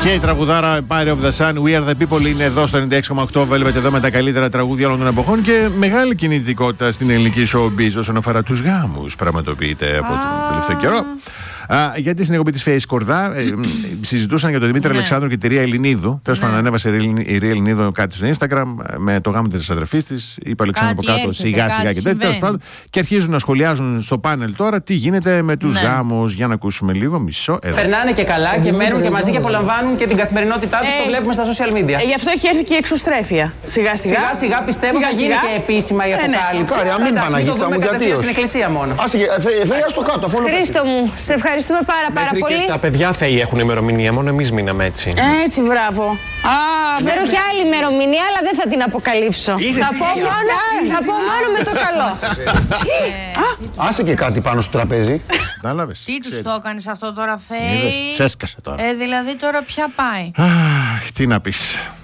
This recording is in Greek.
Και η τραγουδάρα Empire of the Sun, We Are the People, είναι εδώ στο 96,8. Velvet εδώ με τα καλύτερα τραγούδια όλων των εποχών και μεγάλη κινητικότητα στην ελληνική showbiz όσον αφορά τους γάμους. Πραγματοποιείται από τον τελευταίο καιρό. Γιατί στην εκπομπή της Face Κορδά συζητούσαν για τον Δημήτρη Αλεξάνδρου και τη Ρία Ελληνίδου. Τέλος πάντων, ανέβασε η Ρία Ελληνίδου κάτι στο Instagram με το γάμο της αδερφής της. Είπε ο Αλεξάνδρου από κάτω σιγά σιγά και τέτοια. Τέλος πάντων, και αρχίζουν να σχολιάζουν στο πάνελ τώρα τι γίνεται με τους γάμους. Για να ακούσουμε λίγο, μισό. Περνάνε και καλά και μένουν και μαζί και απολαμβάνουν και την καθημερινότητά τους. Το βλέπουμε στα social media. Γι' αυτό έχει έρθει και η εξωστρέφεια. Σιγά σιγά πιστεύω θα γίνει και επίσημα η αποκάλυψη. Κάρια, μην Παναγίτσα μου, γιατί στην εκκλησία μόνο. Φέγα στο κάτω, αφού Χρήστο μου, σε ευχαριστούμε πάρα πολύ. Τα παιδιά θεοί έχουν ημερομηνία, μόνο εμείς μείναμε έτσι. Έτσι, μπράβο. Ξέρω και άλλη ημερομηνία, αλλά δεν θα την αποκαλύψω. Θα πω μόνο με το καλό. Άσε και κάτι πάνω στο τραπέζι. Κατάλαβες. Τι τους το έκανες αυτό τώρα, Φέη? Σέσκασε τώρα. Δηλαδή τώρα ποια πάει? Τι να πεις.